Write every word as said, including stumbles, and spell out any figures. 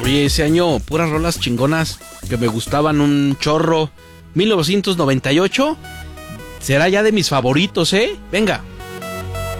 Oye, ese año, puras rolas chingonas que me gustaban un chorro. mil novecientos noventa y ocho será ya de mis favoritos, ¿eh? Venga.